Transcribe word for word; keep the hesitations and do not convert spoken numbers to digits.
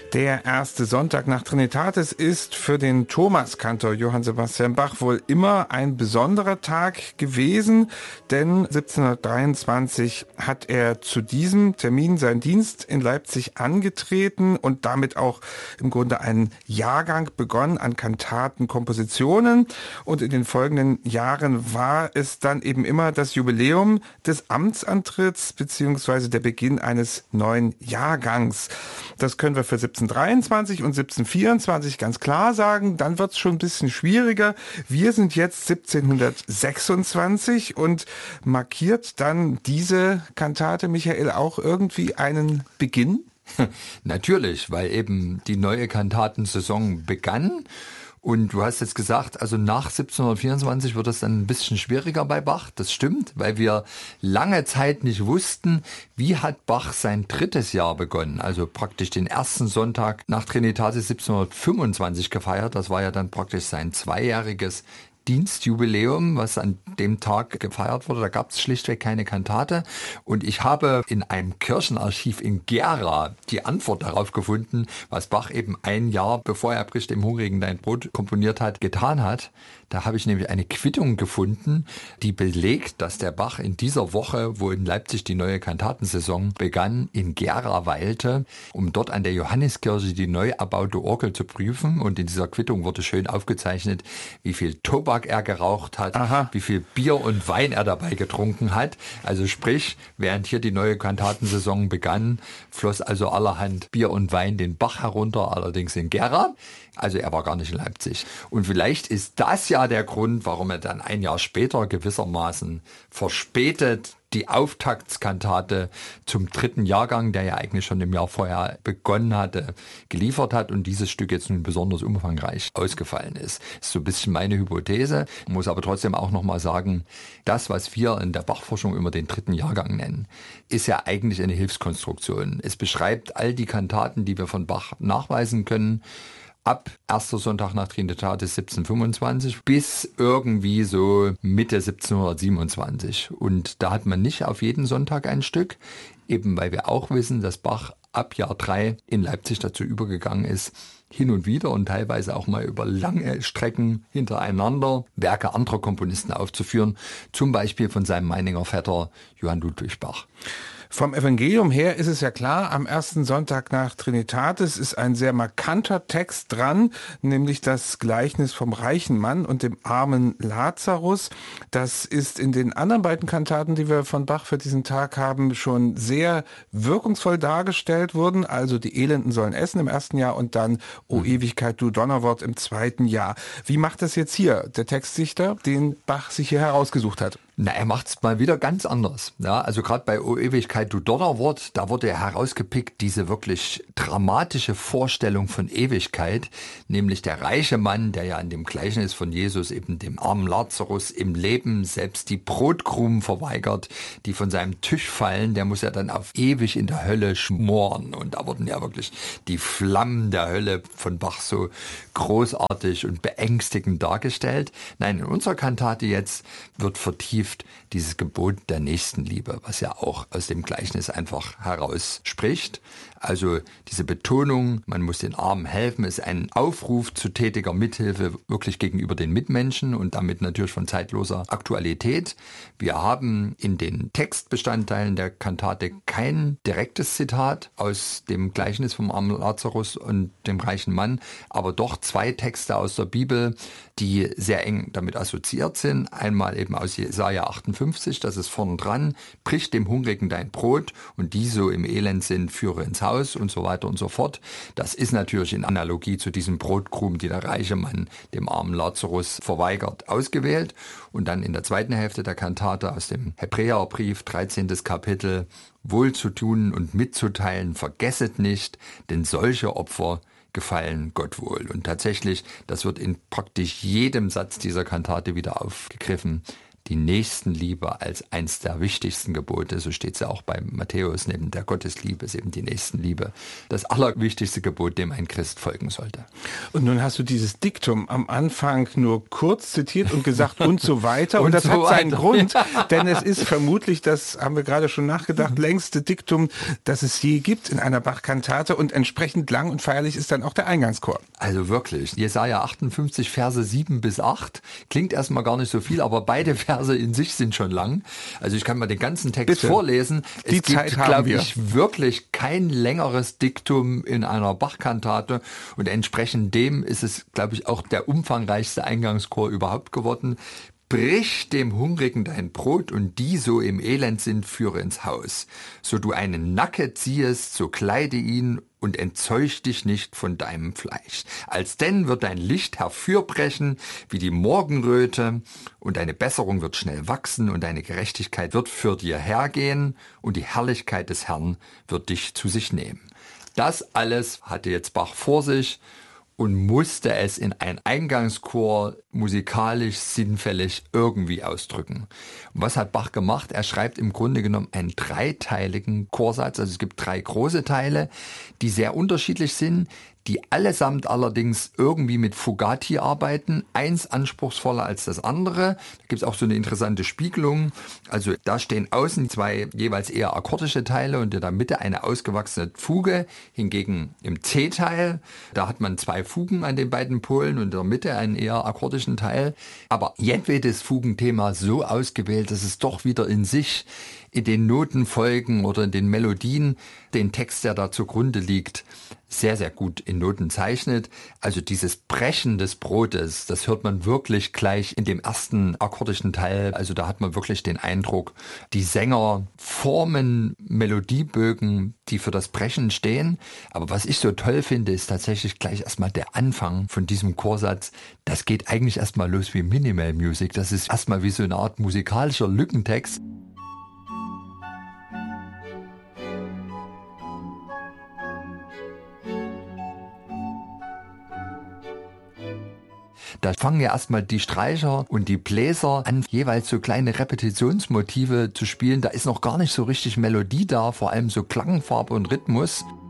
Der erste Sonntag nach Trinitatis ist für den Thomaskantor Johann Sebastian Bach wohl immer ein besonderer Tag gewesen, denn siebzehnhundertdreiundzwanzig hat er zu diesem Termin seinen Dienst in Leipzig angetreten und damit auch im Grunde einen Jahrgang begonnen an Kantaten, Kompositionen, und in den folgenden Jahren war es dann eben immer das Jubiläum des Amtsantritts bzw. der Beginn eines neuen Jahrgangs. Das können wir für siebzehnhundertdreiundzwanzig und siebzehnhundertvierundzwanzig ganz klar sagen. Dann wird es schon ein bisschen schwieriger. Wir sind jetzt siebzehnhundertsechsundzwanzig und markiert dann diese Kantate, Michael, auch irgendwie einen Beginn? Natürlich, weil eben die neue Kantatensaison begann. Und du hast jetzt gesagt, also nach siebzehnhundertvierundzwanzig wird es dann ein bisschen schwieriger bei Bach. Das stimmt, weil wir lange Zeit nicht wussten, wie hat Bach sein drittes Jahr begonnen. Also praktisch den ersten Sonntag nach Trinitatis siebzehnhundertfünfundzwanzig gefeiert. Das war ja dann praktisch sein zweijähriges Dienstjubiläum, was an dem Tag gefeiert wurde. Da gab es schlichtweg keine Kantate. Und ich habe in einem Kirchenarchiv in Gera die Antwort darauf gefunden, was Bach eben ein Jahr, bevor er Brich dem Hungrigen dein Brot komponiert hat, getan hat. Da habe ich nämlich eine Quittung gefunden, die belegt, dass der Bach in dieser Woche, wo in Leipzig die neue Kantatensaison begann, in Gera weilte, um dort an der Johanniskirche die neu erbaute Orgel zu prüfen. Und in dieser Quittung wurde schön aufgezeichnet, wie viel Tobak er geraucht hat, Aha. wie viel Bier und Wein er dabei getrunken hat. Also sprich, während hier die neue Kantatensaison begann, floss also allerhand Bier und Wein den Bach herunter, allerdings in Gera. Also er war gar nicht in Leipzig. Und vielleicht ist das ja der Grund, warum er dann ein Jahr später gewissermaßen verspätet die Auftaktskantate zum dritten Jahrgang, der ja eigentlich schon im Jahr vorher begonnen hatte, geliefert hat und dieses Stück jetzt nun besonders umfangreich ausgefallen ist. Das ist so ein bisschen meine Hypothese. Ich muss aber trotzdem auch nochmal sagen, das, was wir in der Bachforschung immer den dritten Jahrgang nennen, ist ja eigentlich eine Hilfskonstruktion. Es beschreibt all die Kantaten, die wir von Bach nachweisen können, ab erster Sonntag nach Trinitatis siebzehnhundertfünfundzwanzig bis irgendwie so Mitte siebzehnhundertsiebenundzwanzig. Und da hat man nicht auf jeden Sonntag ein Stück, eben weil wir auch wissen, dass Bach ab Jahr drei in Leipzig dazu übergegangen ist, hin und wieder und teilweise auch mal über lange Strecken hintereinander Werke anderer Komponisten aufzuführen, zum Beispiel von seinem Meininger Vetter Johann Ludwig Bach. Vom Evangelium her ist es ja klar, am ersten Sonntag nach Trinitatis ist ein sehr markanter Text dran, nämlich das Gleichnis vom reichen Mann und dem armen Lazarus. Das ist in den anderen beiden Kantaten, die wir von Bach für diesen Tag haben, schon sehr wirkungsvoll dargestellt worden. Also die Elenden sollen essen im ersten Jahr und dann O Ewigkeit, du Donnerwort im zweiten Jahr. Wie macht das jetzt hier der Textdichter, den Bach sich hier herausgesucht hat? Na, er macht's mal wieder ganz anders. Ja, also gerade bei O Ewigkeit, du Donnerwort, da wurde er herausgepickt, diese wirklich dramatische Vorstellung von Ewigkeit, nämlich der reiche Mann, der ja in dem Gleichnis von Jesus eben dem armen Lazarus im Leben selbst die Brotkrumen verweigert, die von seinem Tisch fallen, der muss ja dann auf ewig in der Hölle schmoren. Und da wurden ja wirklich die Flammen der Hölle von Bach so großartig und beängstigend dargestellt. Nein, in unserer Kantate jetzt wird vertieft dieses Gebot der Nächstenliebe, was ja auch aus dem Gleichnis einfach herausspricht. Also diese Betonung, man muss den Armen helfen, ist ein Aufruf zu tätiger Mithilfe wirklich gegenüber den Mitmenschen und damit natürlich von zeitloser Aktualität. Wir haben in den Textbestandteilen der Kantate kein direktes Zitat aus dem Gleichnis vom armen Lazarus und dem reichen Mann, aber doch zwei Texte aus der Bibel, die sehr eng damit assoziiert sind. Einmal eben aus Jesaja achtundfünfzig, das ist vorne dran, brich dem Hungrigen dein Brot und die so im Elend sind, führe ins Haus und so weiter und so fort. Das ist natürlich in Analogie zu diesen Brotkrumen, die der reiche Mann dem armen Lazarus verweigert, ausgewählt. Und dann in der zweiten Hälfte der Kantate aus dem Hebräerbrief, dreizehntes Kapitel, wohl zu tun und mitzuteilen, vergesset nicht, denn solche Opfer gefallen Gott wohl. Und tatsächlich, das wird in praktisch jedem Satz dieser Kantate wieder aufgegriffen. die Nächstenliebe als eins der wichtigsten Gebote. So steht es ja auch bei Matthäus, neben der Gottesliebe ist eben die Nächstenliebe das allerwichtigste Gebot, dem ein Christ folgen sollte. Und nun hast du dieses Diktum am Anfang nur kurz zitiert und gesagt und so weiter. Und, und das so hat seinen weiter. Grund, denn es ist vermutlich, das haben wir gerade schon nachgedacht, längste Diktum, das es je gibt in einer Bach-Kantate, und entsprechend lang und feierlich ist dann auch der Eingangschor. Also wirklich, Jesaja achtundfünfzig, Verse sieben bis acht, klingt erstmal gar nicht so viel, aber beide Verse in sich sind schon lang. Also ich kann mal den ganzen Text Bitte. vorlesen. Die es Zeit gibt, haben glaube wir. ich, wirklich kein längeres Diktum in einer Bach-Kantate, und entsprechend dem ist es, glaube ich, auch der umfangreichste Eingangschor überhaupt geworden. Brich dem Hungrigen dein Brot, und die so im Elend sind, führe ins Haus. So du einen Nacke ziehest, so kleide ihn und entzeuch dich nicht von deinem Fleisch. Alsdenn wird dein Licht herfürbrechen wie die Morgenröte, und deine Besserung wird schnell wachsen, und deine Gerechtigkeit wird für dir hergehen, und die Herrlichkeit des Herrn wird dich zu sich nehmen. Das alles hatte jetzt Bach vor sich und musste es in ein Eingangschor musikalisch sinnfällig irgendwie ausdrücken. Und was hat Bach gemacht? Er schreibt im Grunde genommen einen dreiteiligen Chorsatz. Also es gibt drei große Teile, die sehr unterschiedlich sind, die allesamt allerdings irgendwie mit Fugati arbeiten, eins anspruchsvoller als das andere. Da gibt es auch so eine interessante Spiegelung. Also da stehen außen zwei jeweils eher akkordische Teile und in der Mitte eine ausgewachsene Fuge. Hingegen im C-Teil, da hat man zwei Fugen an den beiden Polen und in der Mitte einen eher akkordischen Teil. Aber jedwedes Fugenthema so ausgewählt, dass es doch wieder in sich in den Notenfolgen oder in den Melodien den Text, der da zugrunde liegt, sehr, sehr gut in Noten zeichnet. Also dieses Brechen des Brotes, das hört man wirklich gleich in dem ersten akkordischen Teil. Also da hat man wirklich den Eindruck, die Sänger formen Melodiebögen, die für das Brechen stehen. Aber was ich so toll finde, ist tatsächlich gleich erstmal der Anfang von diesem Chorsatz. Das geht eigentlich erstmal los wie Minimal Music. Das ist erstmal wie so eine Art musikalischer Lückentext. Da fangen ja erstmal die Streicher und die Bläser an, jeweils so kleine Repetitionsmotive zu spielen. Da ist noch gar nicht so richtig Melodie da, vor allem so Klangfarbe und Rhythmus.